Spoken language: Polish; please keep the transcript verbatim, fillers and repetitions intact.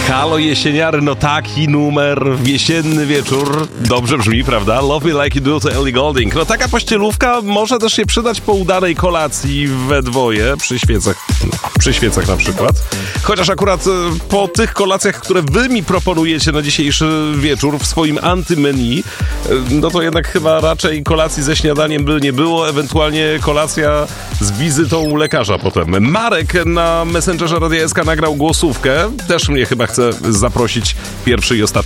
Halo jesieniary, no taki numer w jesienny wieczór. Dobrze brzmi, prawda? Love Me Like You Do to Ellie Goulding. No taka pościelówka może też się przydać po udanej kolacji we dwoje, przy świecach, przy świecach na przykład. Chociaż akurat po tych kolacjach, które wy mi proponujecie na dzisiejszy wieczór w swoim antymenu, no to jednak chyba raczej kolacji ze śniadaniem by nie było, ewentualnie kolacja z wizytą u lekarza potem. Marek na Messengerze Radia S K nagrał głosówkę. Też mnie chyba chce zaprosić pierwszy i ostatni